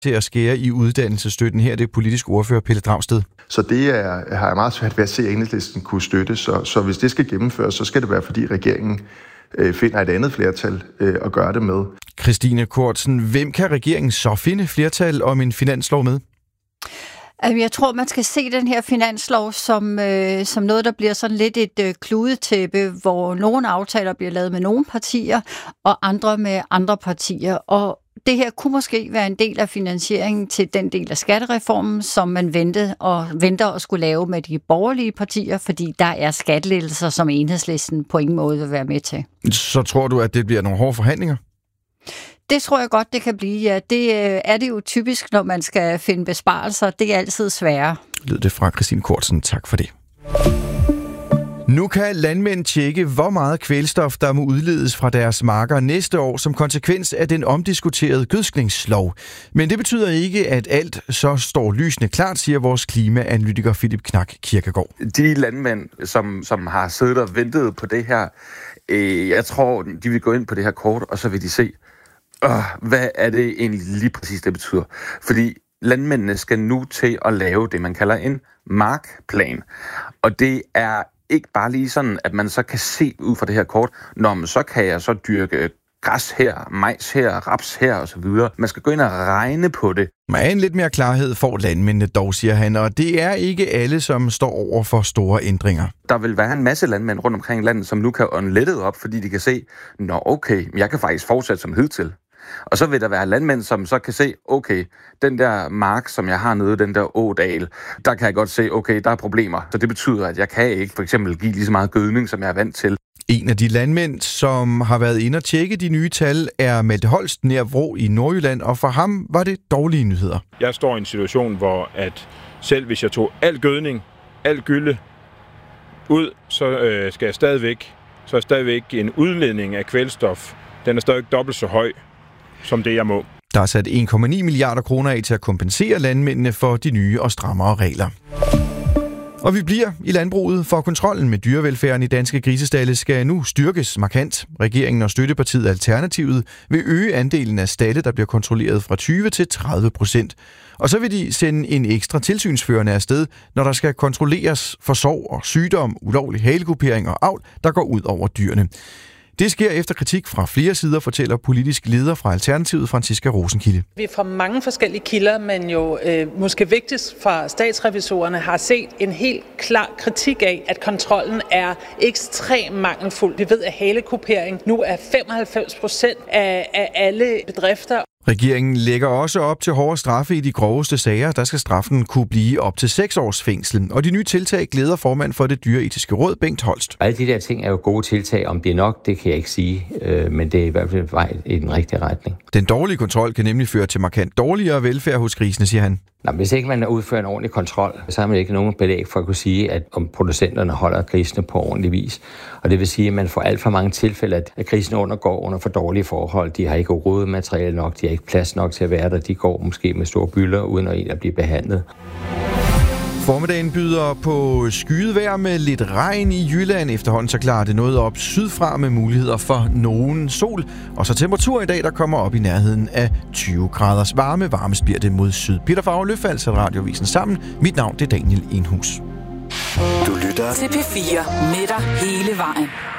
til at skære i uddannelsesstøtten. Her er det politisk ordfører Pelle Dragsted. Så det har jeg meget svært ved at se, at Enhedslisten kunne støtte. Så hvis det skal gennemføres, så skal det være, fordi regeringen finder et andet flertal at gøre det med. Christine Kortsen, hvem kan regeringen så finde flertal om en finanslov med? Jeg tror, man skal se den her finanslov som noget, der bliver sådan lidt et kludetæppe, hvor nogle aftaler bliver lavet med nogle partier, og andre med andre partier. Og det her kunne måske være en del af finansieringen til den del af skattereformen, som man venter at skulle lave med de borgerlige partier, fordi der er skattelettelser, som Enhedslisten på ingen måde vil være med til. Så tror du, at det bliver nogle hårde forhandlinger? Det tror jeg godt, det kan blive, ja. Det er det jo typisk, når man skal finde besparelser. Det er altid sværere. Lød det fra Christine Kortsen. Tak for det. Nu kan landmænd tjekke, hvor meget kvælstof, der må udledes fra deres marker næste år som konsekvens af den omdiskuterede gødskningslov. Men det betyder ikke, at alt så står lysende klart, siger vores klimaanalytiker Philip Knak Kirkegaard. De landmænd, som har siddet og ventet på det her, jeg tror, de vil gå ind på det her kort, og så vil de se, hvad er det egentlig lige præcis, det betyder? Fordi landmændene skal nu til at lave det, man kalder en markplan. Og det er ikke bare lige sådan, at man så kan se ud fra det her kort, men så kan jeg så dyrke græs her, majs her, raps her osv. Man skal gå ind og regne på det. Men lidt mere klarhed får landmændene dog, siger han, og det er ikke alle, som står over for store ændringer. Der vil være en masse landmænd rundt omkring landet, som nu kan ånde lettet op, fordi de kan se, okay, jeg kan faktisk fortsætte som hidtil. Og så vil der være landmænd, som så kan se, okay, den der mark, som jeg har nede, den der ådal, der kan jeg godt se, okay, der er problemer. Så det betyder, at jeg kan ikke for eksempel give lige så meget gødning, som jeg er vant til. En af de landmænd, som har været inde og tjekke de nye tal, er Malte Holst nær Vrå i Nordjylland, og for ham var det dårlige nyheder. Jeg står i en situation, hvor at selv hvis jeg tog al gødning, al gylde ud, så skal jeg stadigvæk en udledning af kvælstof. Den er stadig dobbelt så høj som det, jeg må. Der er sat 1,9 milliarder kroner af til at kompensere landmændene for de nye og strammere regler. Og vi bliver i landbruget, for kontrollen med dyrevelfærden i danske grisestalde skal nu styrkes markant. Regeringen og støttepartiet Alternativet vil øge andelen af stalde, der bliver kontrolleret fra 20 til 30%. Og så vil de sende en ekstra tilsynsførende afsted, når der skal kontrolleres for sorg og sygdom, ulovlig halekupering og avl, der går ud over dyrene. Det sker efter kritik fra flere sider, fortæller politisk leder fra Alternativet, Franciska Rosenkilde. Vi fra mange forskellige kilder, men jo måske vigtigst fra statsrevisorerne, har set en helt klar kritik af, at kontrollen er ekstremt mangelfuld. Vi ved, at halekupering nu er 95% af alle bedrifter. Regeringen lægger også op til hårde straffe i de groveste sager. Der skal straffen kunne blive op til 6 års fængsel. Og de nye tiltag glæder formand for det dyreetiske råd, Bengt Holst. Alle de der ting er jo gode tiltag. Om det er nok, det kan jeg ikke sige. Men det er i hvert fald vej i den rigtige retning. Den dårlige kontrol kan nemlig føre til markant dårligere velfærd hos grisene, siger han. Hvis ikke man udfører en ordentlig kontrol, så har man ikke nogen belæg for at kunne sige, at om producenterne holder grisene på ordentlig vis. Og det vil sige, at man får alt for mange tilfælde, at grisene undergår under for dårlige forhold. De har ikke rodemateriale nok, de har ikke plads nok til at være der. De går måske med store bylder, uden at blive behandlet. Formiddagen byder på skyet vejr med lidt regn i Jylland. Efterhånden så klarer det noget op sydfra med muligheder for nogen sol. Og så temperatur i dag, der kommer op i nærheden af 20 graders varme. Varmest bliver det mod syd. Peter Favre Løfald sætter Radiovisen sammen. Mit navn det er Daniel Enhus. Du lytter til P4 med dig hele vejen.